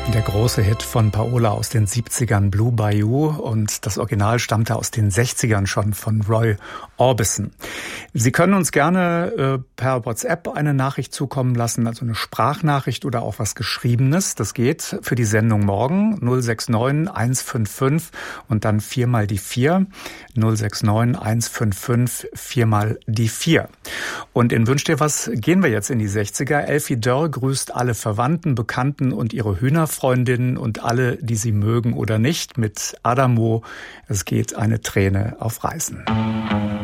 Der große Hit von Paola aus den 70ern, Blue Bayou, und das Original stammte aus den 60ern schon von Roy Orbison. Sie können uns gerne per WhatsApp eine Nachricht zukommen lassen, also eine Sprachnachricht oder auch was Geschriebenes. Das geht für die Sendung morgen 069 155 und dann 4 mal die 4. 069 155 4 mal die 4. Und in Wünsch dir was gehen wir jetzt in die 60er. Elfie Dörr grüßt alle Verwandten, Bekannten und ihre Hühnerfreundinnen und alle, die sie mögen oder nicht, mit Adamo. Es geht eine Träne auf Reisen.